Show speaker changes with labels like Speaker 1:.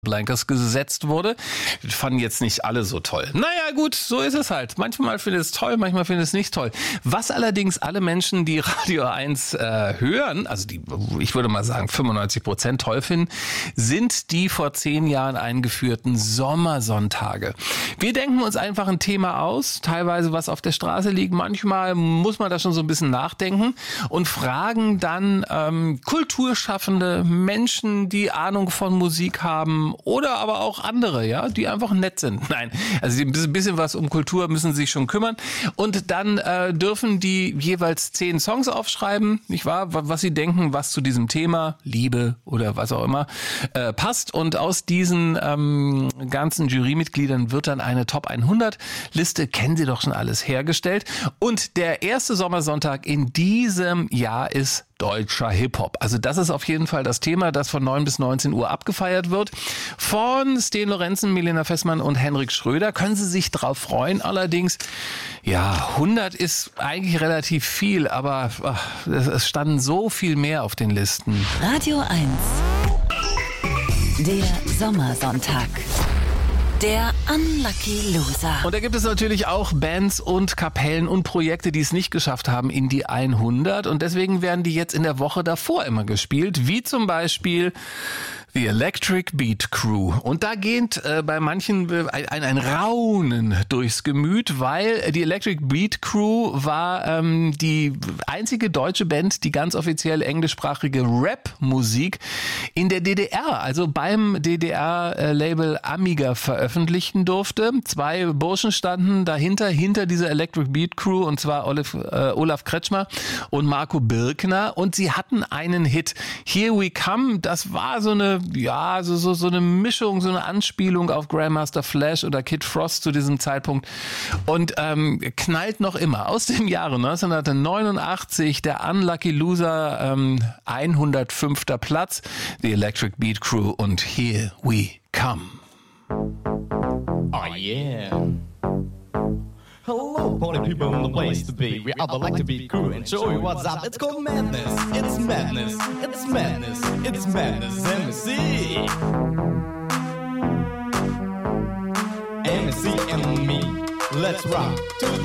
Speaker 1: Blankers gesetzt wurde. Fanden jetzt nicht alle so toll. Naja gut, so ist es halt. Manchmal findet es toll, manchmal findet es nicht toll. Was allerdings alle Menschen, die Radio 1 hören, also die, ich würde mal sagen 95% toll finden, sind die vor 10 Jahren eingeführten Sommersonntage. Wir denken uns einfach ein Thema aus, teilweise was auf der Straße liegt. Manchmal muss man da schon so ein bisschen nachdenken und fragen dann Kulturschaffende, Menschen, die Ahnung von Musik haben, oder aber auch andere, ja, die einfach nett sind. Nein, also ein bisschen was um Kultur müssen sie sich schon kümmern. Und dann dürfen die jeweils 10 Songs aufschreiben, nicht wahr? Was sie denken, was zu diesem Thema, Liebe oder was auch immer, passt. Und aus diesen ganzen Jurymitgliedern wird dann eine Top 100 Liste, kennen Sie doch schon alles, hergestellt. Und der erste Sommersonntag in diesem Jahr ist deutscher Hip-Hop. Also das ist auf jeden Fall das Thema, das von 9 bis 19 Uhr abgefeiert wird. Von Sten Lorenzen, Milena Fessmann und Henrik Schröder. Können Sie sich drauf freuen. Allerdings, ja, 100 ist eigentlich relativ viel, aber es standen so viel mehr auf den Listen.
Speaker 2: Radio 1. Der Sommersonntag. Der Unlucky Loser.
Speaker 1: Und da gibt es natürlich auch Bands und Kapellen und Projekte, die es nicht geschafft haben in die 100. Und deswegen werden die jetzt in der Woche davor immer gespielt. Wie zum Beispiel The Electric Beat Crew. Und da geht bei manchen ein Raunen durchs Gemüt, weil die Electric Beat Crew war die einzige deutsche Band, die ganz offiziell englischsprachige Rap-Musik in der DDR, also beim DDR-Label Amiga veröffentlichen durfte. 2 Burschen standen dahinter, hinter dieser Electric Beat Crew, und zwar Olaf Kretschmer und Marco Birkner. Und sie hatten einen Hit. Here We Come, das war so eine Mischung, so eine Anspielung auf Grandmaster Flash oder Kid Frost zu diesem Zeitpunkt und knallt noch immer. Aus dem Jahre 1989, der Unlucky Loser, 105. Platz, The Electric Beat Crew und Here We Come.
Speaker 3: Oh yeah. Hello, party people in the place to be. We are the Electric Beat Crew and show you what's up. It's called madness. It's madness. It's madness. It's madness. MC. MC and me. Let's rock.